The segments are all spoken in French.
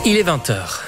Il est 20h.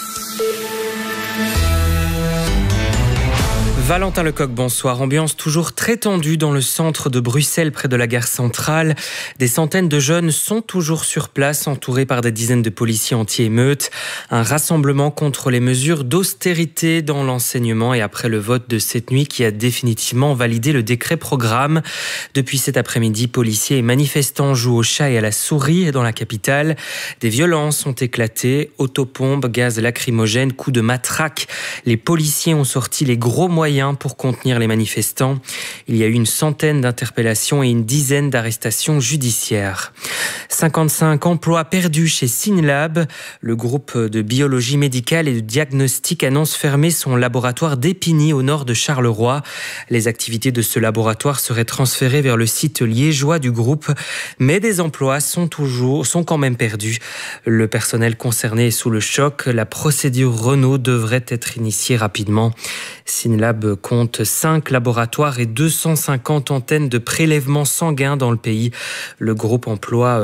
Valentin Lecoq, bonsoir. Ambiance toujours très tendue dans le centre de Bruxelles, près de la gare centrale. Des centaines de jeunes sont toujours sur place, entourés par des dizaines de policiers anti-émeutes. Un rassemblement contre les mesures d'austérité dans l'enseignement et après le vote de cette nuit qui a définitivement validé le décret programme. Depuis cet après-midi, policiers et manifestants jouent au chat et à la souris dans la capitale. Des violences ont éclaté, autopompes, gaz lacrymogène, coups de matraque. Les policiers ont sorti les gros moyens pour contenir les manifestants. Il y a eu une centaine d'interpellations et une dizaine d'arrestations judiciaires. 55 emplois perdus chez Synlab. Le groupe de biologie médicale et de diagnostic annonce fermer son laboratoire d'Épinay au nord de Charleroi. Les activités de ce laboratoire seraient transférées vers le site liégeois du groupe, mais des emplois sont quand même perdus. Le personnel concerné est sous le choc. La procédure Renault devrait être initiée rapidement. Synlab compte 5 laboratoires et 250 antennes de prélèvement sanguin dans le pays. Le groupe emploie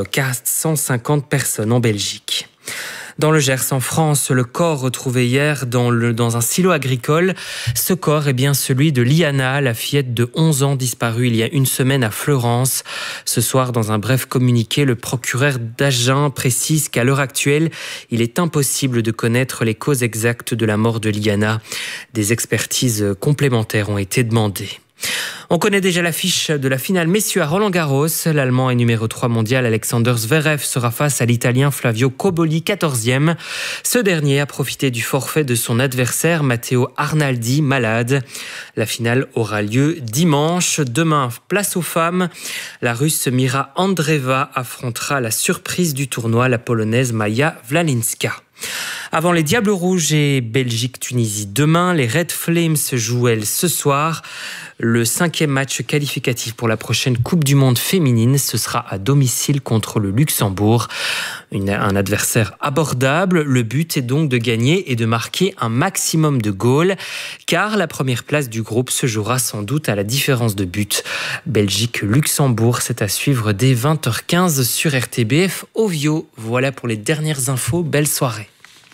450 personnes en Belgique. Dans le Gers, en France, le corps retrouvé hier dans un silo agricole. Ce corps est bien celui de Liana, la fillette de 11 ans disparue il y a une semaine à Fleurance. Ce soir, dans un bref communiqué, le procureur d'Agen précise qu'à l'heure actuelle, il est impossible de connaître les causes exactes de la mort de Liana. Des expertises complémentaires ont été demandées. On connaît déjà l'affiche de la finale messieurs à Roland-Garros. L'Allemand et numéro 3 mondial Alexander Zverev sera face à l'Italien Flavio Cobolli, 14e. Ce dernier a profité du forfait de son adversaire Matteo Arnaldi, malade. La finale aura lieu dimanche. Demain, place aux femmes. La Russe Mira Andreeva affrontera la surprise du tournoi, la Polonaise Maja Wlalinska. Avant les Diables Rouges et Belgique-Tunisie demain, les Red Flames jouent elles ce soir. Le 5e match qualificatif pour la prochaine Coupe du Monde féminine, ce sera à domicile contre le Luxembourg. Un adversaire abordable. Le but est donc de gagner et de marquer un maximum de goals, car la première place du groupe se jouera sans doute à la différence de but. Belgique-Luxembourg, c'est à suivre dès 20h15 sur RTBF Ovio. Voilà pour les dernières infos. Belle soirée.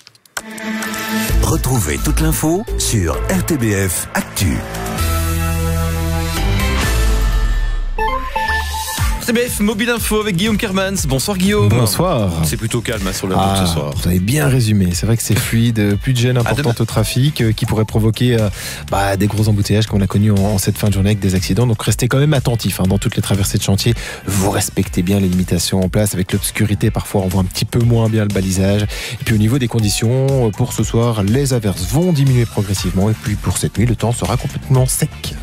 Retrouvez toute l'info sur RTBF Actu. RTBF Mobile Info avec Guillaume Kermans. Bonsoir Guillaume. Bonsoir. C'est plutôt calme sur la route ce soir. Vous avez bien résumé. C'est vrai que c'est fluide, plus de gêne importante au trafic qui pourrait provoquer des gros embouteillages comme on a connu en cette fin de journée avec des accidents. Donc restez quand même attentifs dans toutes les traversées de chantier. Vous respectez bien les limitations en place. Avec l'obscurité, parfois on voit un petit peu moins bien le balisage. Et puis au niveau des conditions, pour ce soir, les averses vont diminuer progressivement. Et puis pour cette nuit, le temps sera complètement sec.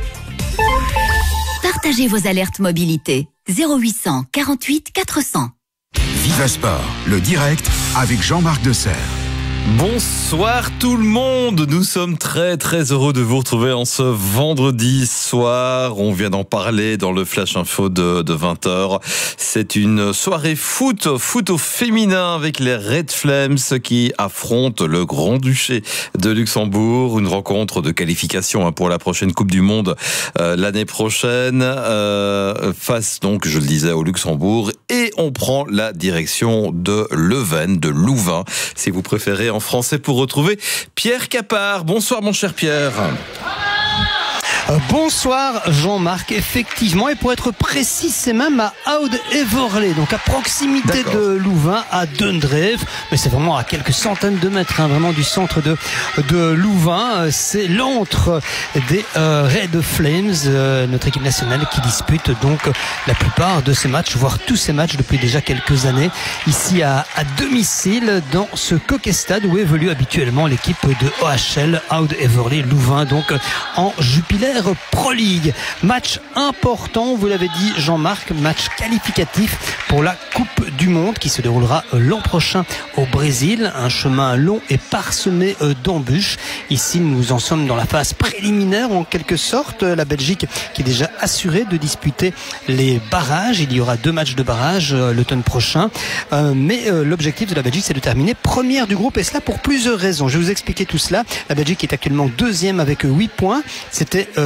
Partagez vos alertes mobilité. 0800 48 400. Viva Sport, le direct avec Jean-Marc Desserre. Bonsoir tout le monde, nous sommes très très heureux de vous retrouver en ce vendredi soir. On vient d'en parler dans le Flash Info de 20h. C'est une soirée foot au féminin avec les Red Flames qui affrontent le Grand-Duché de Luxembourg. Une rencontre de qualification pour la prochaine Coupe du Monde l'année prochaine. Face donc, je le disais, au Luxembourg. Et on prend la direction de Leuven, de Louvain, si vous préférez en français, pour retrouver Pierre Capard. Bonsoir mon cher Pierre. Bonsoir Jean-Marc, effectivement, et pour être précis, c'est même à Oud-Heverlee, donc à proximité de Louvain, à Dundreef, mais c'est vraiment à quelques centaines de mètres, vraiment du centre de Louvain. C'est l'antre des Red Flames, notre équipe nationale qui dispute donc la plupart de ces matchs, voire tous ces matchs depuis déjà quelques années, ici à domicile dans ce Coquestad où évolue habituellement l'équipe de OHL Oud-Heverlee Louvain, donc en Jupiler Pro League. Match important, vous l'avez dit Jean-Marc, match qualificatif pour la Coupe du Monde qui se déroulera l'an prochain au Brésil. Un chemin long et parsemé d'embûches. Ici, nous en sommes dans la phase préliminaire en quelque sorte. La Belgique qui est déjà assurée de disputer les barrages. Il y aura 2 matchs de barrage l'automne prochain. Mais l'objectif de la Belgique, c'est de terminer première du groupe, et cela pour plusieurs raisons. Je vais vous expliquer tout cela. La Belgique est actuellement 2e avec 8 points. C'était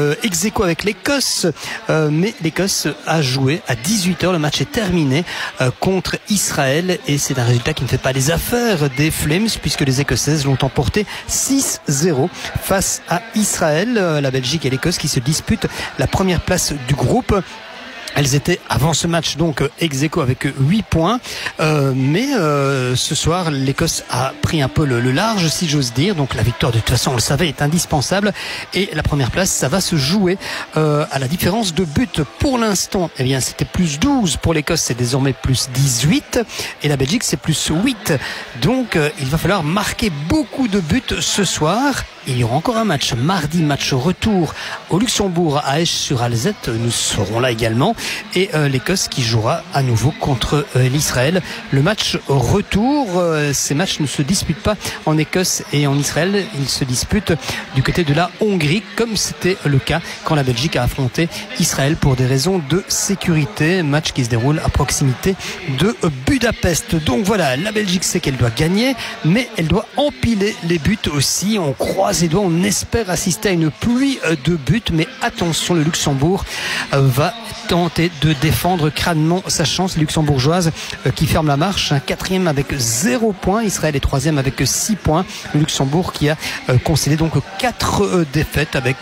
ex aequo avec l'Écosse, mais l'Écosse a joué à 18h. Le match est terminé contre Israël et c'est un résultat qui ne fait pas les affaires des Flames puisque les Écossaises l'ont emporté 6-0 face à Israël. La Belgique et l'Écosse qui se disputent la première place du groupe. Elles étaient avant ce match donc ex aequo avec 8 points, mais ce soir l'Écosse a pris un peu le large si j'ose dire, donc la victoire de toute façon on le savait est indispensable et la première place ça va se jouer à la différence de but. Pour l'instant eh bien c'était plus 12 pour l'Écosse, c'est désormais plus 18 et la Belgique c'est plus 8, donc il va falloir marquer beaucoup de buts ce soir. Il y aura encore un match mardi, match retour au Luxembourg à Esch-sur-Alzette, nous serons là également, et l'Écosse qui jouera à nouveau contre l'Israël. Le match retour, ces matchs ne se disputent pas en Écosse et en Israël, ils se disputent du côté de la Hongrie comme c'était le cas quand la Belgique a affronté Israël pour des raisons de sécurité, match qui se déroule à proximité de Budapest. Donc voilà, la Belgique sait qu'elle doit gagner mais elle doit empiler les buts aussi, on croise les doigts, on espère assister à une pluie de buts, mais attention, le Luxembourg va tenter de défendre crânement sa chance. Les Luxembourgeoises qui ferment la marche, quatrième avec 0 points, Israël est troisième avec 6 points. Le Luxembourg qui a concédé donc 4 défaites avec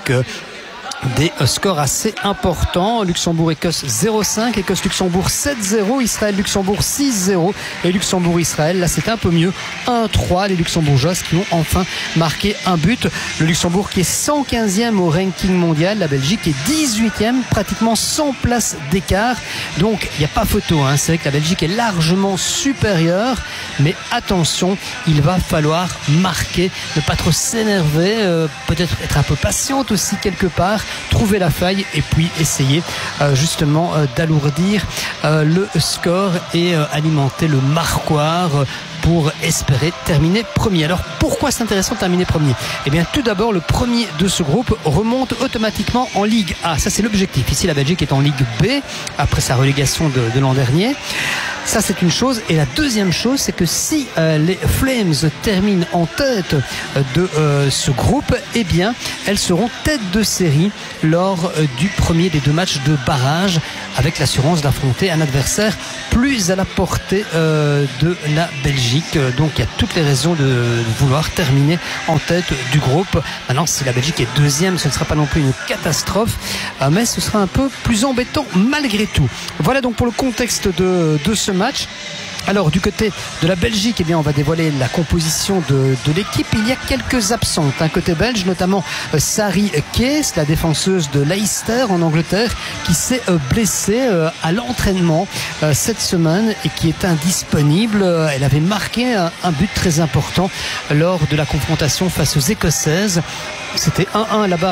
des scores assez importants. Luxembourg-Écosse 0-5, Écosse-Luxembourg 7-0, Israël-Luxembourg 6-0 et Luxembourg-Israël, là c'est un peu mieux, 1-3, les Luxembourgeoises qui ont enfin marqué un but. Le Luxembourg qui est 115e au ranking mondial, la Belgique est 18e, pratiquement 100 places d'écart, donc il n'y a pas photo, hein. C'est vrai que la Belgique est largement supérieure, mais attention, il va falloir marquer, ne pas trop s'énerver, peut-être être un peu patiente aussi quelque part, trouver la faille et puis essayer justement d'alourdir le score et alimenter le marquoir pour espérer terminer premier. Alors pourquoi c'est intéressant de terminer premier? Eh bien tout d'abord le premier de ce groupe remonte automatiquement en Ligue A. Ça c'est l'objectif. Ici la Belgique est en Ligue B après sa relégation de l'an dernier. Ça c'est une chose. Et la deuxième chose c'est que si les Flames terminent en tête de ce groupe, eh bien elles seront tête de série lors du premier des 2 matchs de barrage avec l'assurance d'affronter un adversaire plus à la portée de la Belgique. Donc il y a toutes les raisons de vouloir terminer en tête du groupe. Maintenant si la Belgique est deuxième, ce ne sera pas non plus une catastrophe, mais ce sera un peu plus embêtant malgré tout. Voilà donc pour le contexte de ce match. Alors du côté de la Belgique, eh bien, on va dévoiler la composition de l'équipe. Il y a quelques absentes. Un côté belge, notamment Sari Kees, la défenseuse de Leicester en Angleterre, qui s'est blessée à l'entraînement cette semaine et qui est indisponible. Elle avait marqué un but très important lors de la confrontation face aux Écossaises. C'était 1-1 là-bas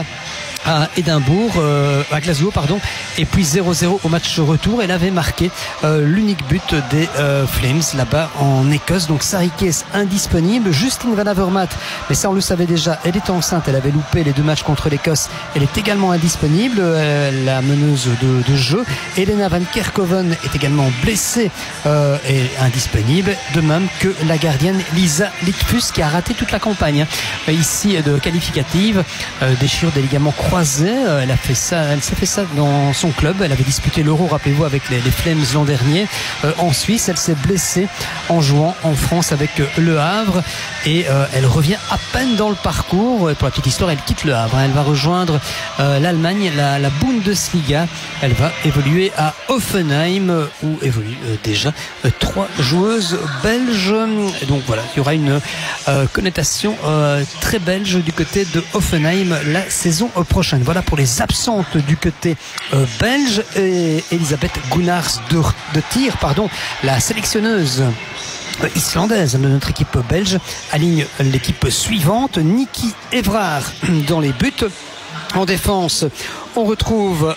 à Édimbourg, à Glasgow pardon, et puis 0-0 au match retour. Elle avait marqué l'unique but des Flames là-bas en Écosse. Donc Sari Kees indisponible. Justine Van Avermaet, mais ça on le savait déjà, elle est enceinte, elle avait loupé les 2 matchs contre l'Écosse, elle est également indisponible, la meneuse de jeu. Elena Van Kerkhoven est également blessée et indisponible, de même que la gardienne Lisa Litfus qui a raté toute la campagne ici de qualificative, déchirure des ligaments croisés. Elle s'est fait ça dans son club. Elle avait disputé l'Euro, rappelez-vous, avec les Flames l'an dernier en Suisse. Elle s'est blessée en jouant en France avec Le Havre et elle revient à peine dans le parcours. Pour la petite histoire, elle quitte Le Havre. Elle va rejoindre l'Allemagne, la Bundesliga. Elle va évoluer à Hoffenheim où évoluent déjà 3 joueuses belges. Donc voilà, il y aura une connotation très belge du côté de Hoffenheim la saison prochaine. Voilà pour les absentes du côté belge. Et Elisabeth Gunnars de Tir, la sélectionneuse islandaise de notre équipe belge, aligne l'équipe suivante. Niki Evrard dans les buts. En défense, on retrouve,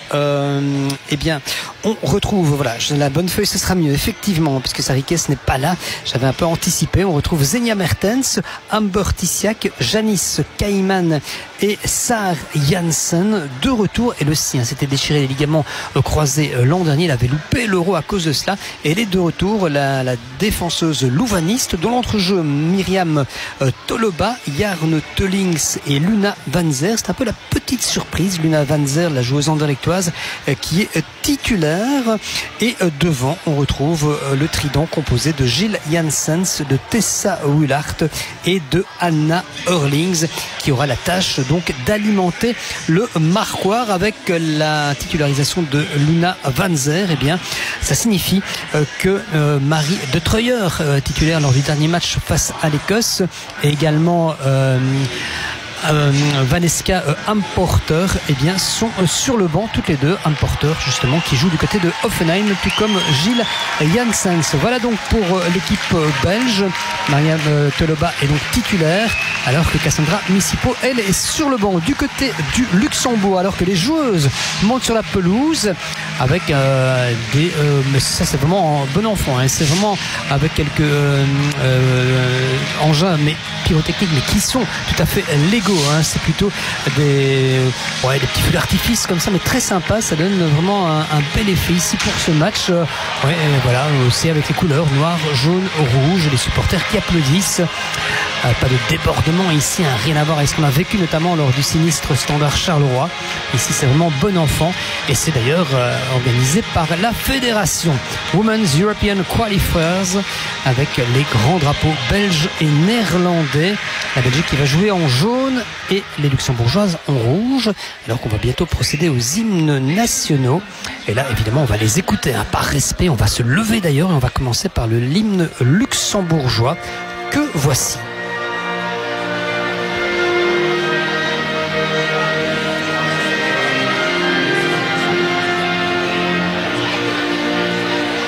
voilà, la bonne feuille, ce sera mieux, effectivement, puisque Sarikes n'est pas là. J'avais un peu anticipé. On retrouve Zenia Mertens, Amber Tissiak, Janice Kaiman et Sar Janssen de retour. Et le sien s'était déchiré les ligaments croisés l'an dernier. Il avait loupé l'Euro à cause de cela. Et elle est de retour, la défenseuse louvaniste de l'entrejeu Myriam Toloba, Jarne Teulings et Luna Van Zer. C'est un peu la petite surprise. Luna Van Zer, la joueuse anderlechtoise, qui est titulaire. Et devant, on retrouve le trident composé de Gilles Janssens, de Tessa Willart et de Anna Hurlings, qui aura la tâche donc d'alimenter le marquoir. Avec la titularisation de Luna Van Zer, eh bien, ça signifie que Marie de Treuer, titulaire lors du dernier match face à l'Écosse, et également Vanessa Amporter, eh bien, sont sur le banc toutes les deux. Amporter, justement, qui joue du côté de Hoffenheim, tout comme Gilles Janssens. Voilà donc pour l'équipe belge. Mariam Toloba est donc titulaire, alors que Cassandra Missipo, elle, est sur le banc du côté du Luxembourg, alors que les joueuses montent sur la pelouse avec mais ça, c'est vraiment un bon enfant, hein. C'est vraiment avec quelques engins mais pyrotechniques, mais qui sont tout à fait légaux, hein. C'est plutôt des petits feux d'artifice comme ça, mais très sympa. Ça donne vraiment un bel effet ici pour ce match. Voilà, aussi avec les couleurs noir, jaune, rouge, les supporters qui applaudissent. Pas de débordement ici, hein, rien à voir avec ce qu'on a vécu notamment lors du sinistre Standard Charleroi. Ici, c'est vraiment bon enfant, et c'est d'ailleurs organisé par la fédération. Women's European Qualifiers, avec les grands drapeaux belges et néerlandais. La Belgique qui va jouer en jaune et les luxembourgeoises en rouge, alors qu'on va bientôt procéder aux hymnes nationaux. Et là, évidemment, on va les écouter, hein, par respect. On va se lever d'ailleurs, et on va commencer par l'hymne luxembourgeois que voici.